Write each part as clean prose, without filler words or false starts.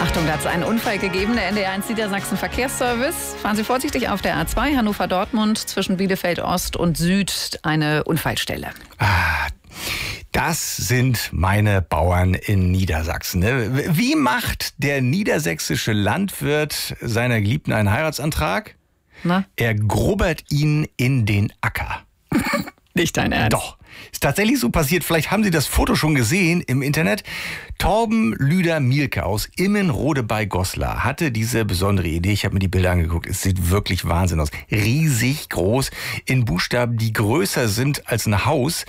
Achtung, da hat es einen Unfall gegeben. Der NDR1 Niedersachsen Verkehrsservice. Fahren Sie vorsichtig auf der A2 Hannover-Dortmund zwischen Bielefeld Ost und Süd. Eine Unfallstelle. Das sind meine Bauern in Niedersachsen. Wie macht der niedersächsische Landwirt seiner Geliebten einen Heiratsantrag? Na? Er grubbert ihn in den Acker. Nicht dein Ernst? Doch. Ist tatsächlich so passiert. Vielleicht haben Sie das Foto schon gesehen im Internet. Torben Lüder-Mielke aus Immenrode bei Goslar hatte diese besondere Idee. Ich habe mir die Bilder angeguckt. Es sieht wirklich Wahnsinn aus. Riesig groß, in Buchstaben, die größer sind als ein Haus.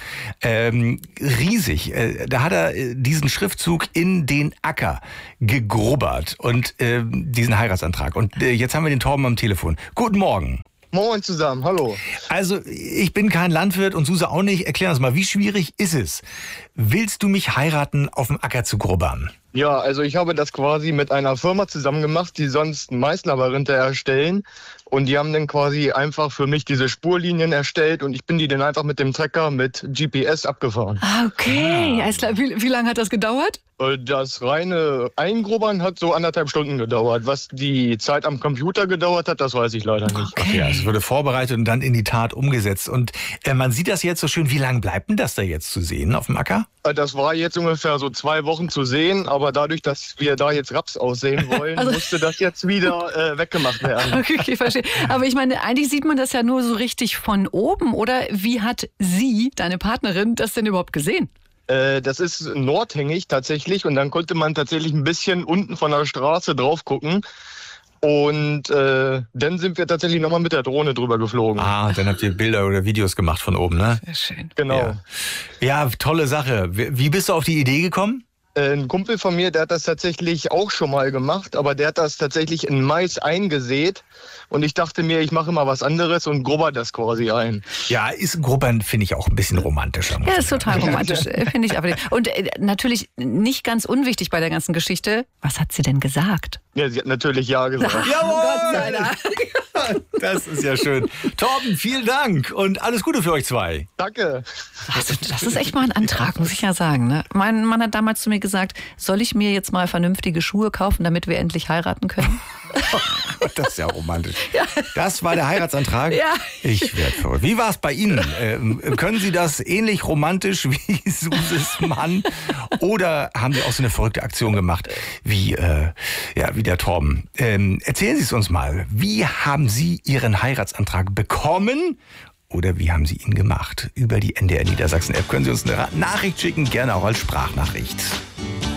Riesig. Da hat er diesen Schriftzug in den Acker gegrubbert und diesen Heiratsantrag. Und jetzt haben wir den Torben am Telefon. Guten Morgen. Moin zusammen, hallo. Also, ich bin kein Landwirt und Suse auch nicht. Erklär uns mal, wie schwierig ist es? Willst du mich heiraten, auf dem Acker zu grubbern? Ja, also ich habe das quasi mit einer Firma zusammen gemacht, die sonst Maislabyrinthe erstellen. Und die haben dann quasi einfach für mich diese Spurlinien erstellt und ich bin die dann einfach mit dem Trecker mit GPS abgefahren. Okay, alles klar. Wie lange hat das gedauert? Das reine Eingrubbern hat so 1,5 Stunden gedauert. Was die Zeit am Computer gedauert hat, das weiß ich leider nicht. Okay, also es wurde vorbereitet und dann in die Tat umgesetzt. Und man sieht das jetzt so schön. Wie lange bleibt denn das da jetzt zu sehen auf dem Acker? Das war jetzt ungefähr so 2 Wochen zu sehen, aber dadurch, dass wir da jetzt Raps aussehen wollen, musste das jetzt wieder weggemacht werden. Okay, verstehe. Aber ich meine, eigentlich sieht man das ja nur so richtig von oben, oder? Wie hat sie, deine Partnerin, das denn überhaupt gesehen? Das ist nordhängig tatsächlich und dann konnte man tatsächlich ein bisschen unten von der Straße drauf gucken. Und dann sind wir tatsächlich nochmal mit der Drohne drüber geflogen. Dann habt ihr Bilder oder Videos gemacht von oben, ne? Sehr schön. Genau. Ja, tolle Sache. Wie bist du auf die Idee gekommen? Ein Kumpel von mir, der hat das tatsächlich auch schon mal gemacht, aber der hat das tatsächlich in Mais eingesät. Und ich dachte mir, ich mache mal was anderes und grubber das quasi ein. Ja, grubbern finde ich auch ein bisschen romantischer. Ja, ist total romantisch, finde ich. Aber und natürlich nicht ganz unwichtig bei der ganzen Geschichte. Was hat sie denn gesagt? Ja, sie hat natürlich ja gesagt. Jawohl! Gott sei Dank. Das ist ja schön. Torben, vielen Dank und alles Gute für euch zwei. Danke. Also, das ist echt mal ein Antrag, muss ich ja sagen. Ne? Mein Mann hat damals zu mir gesagt, soll ich mir jetzt mal vernünftige Schuhe kaufen, damit wir endlich heiraten können? Das ist ja romantisch. Ja. Das war der Heiratsantrag? Ja. Ich werde verrückt. Wie war es bei Ihnen? Können Sie das ähnlich romantisch wie Suses Mann? Oder haben Sie auch so eine verrückte Aktion gemacht wie der Torben? Erzählen Sie es uns mal. Wie haben Sie Ihren Heiratsantrag bekommen? Oder wie haben Sie ihn gemacht? Über die NDR Niedersachsen App können Sie uns eine Nachricht schicken, gerne auch als Sprachnachricht.